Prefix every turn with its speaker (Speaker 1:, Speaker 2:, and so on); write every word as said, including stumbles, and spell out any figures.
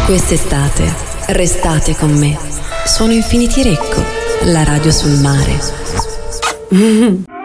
Speaker 1: Quest'estate restate con me. Sono Infinity Recco, la radio sul mare.